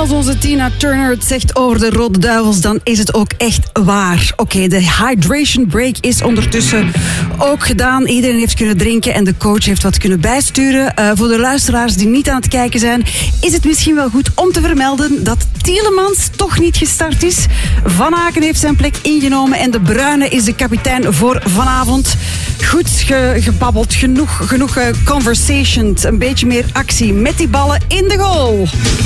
als onze Tina Turner het zegt over de Rode Duivels, dan is het ook echt waar. Oké, de hydration break is ondertussen ook gedaan. Iedereen heeft kunnen drinken en de coach heeft wat kunnen bijsturen. Voor de luisteraars die niet aan het kijken zijn, is het misschien wel goed om te vermelden dat Tielemans toch niet gestart is. Van Aken heeft zijn plek ingenomen en De Bruyne is de kapitein voor vanavond. Goed gebabbeld, genoeg conversations, een beetje meer actie met die ballen in de goal.